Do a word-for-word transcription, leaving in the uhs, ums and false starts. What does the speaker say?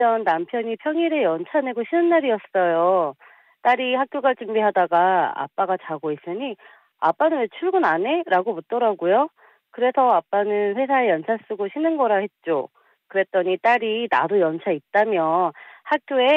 전 남편이 평일에 연차 내고 쉬는 날이었어요. 딸이 학교 갈 준비하다가 아빠가 자고 있으니 아빠는 왜 출근 안 해? 라고 묻더라고요. 그래서 아빠는 회사에 연차 쓰고 쉬는 거라 했죠. 그랬더니 딸이 나도 연차 있다며 학교에